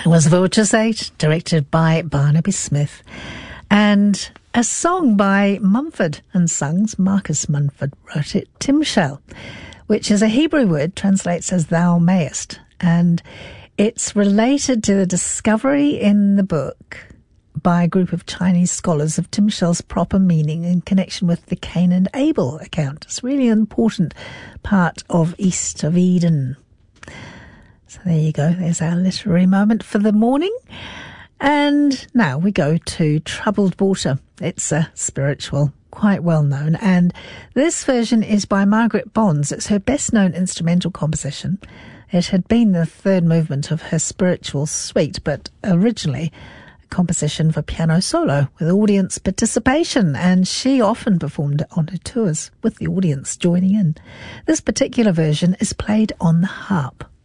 was Vulture's 8, directed by Barnaby Smith, and a song by Mumford and Sons. Marcus Mumford wrote it. Timshel, which is a Hebrew word, translates as thou mayest, and it's related to the discovery in the book by a group of Chinese scholars of Timshel's proper meaning in connection with the Cain and Abel account. It's really an important part of East of Eden. So there you go. There's our literary moment for the morning. And now we go to Troubled Water. It's a spiritual, quite well known. And this version is by Margaret Bonds. It's her best known instrumental composition. It had been the third movement of her spiritual suite, but originally a composition for piano solo with audience participation, and she often performed it on her tours with the audience joining in. This particular version is played on the harp.